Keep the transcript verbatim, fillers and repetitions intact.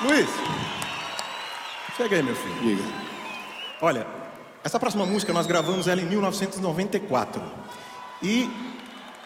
Luiz, chega aí, meu filho. Diga. Olha, essa próxima música nós gravamos ela em mil novecentos e noventa e quatro. E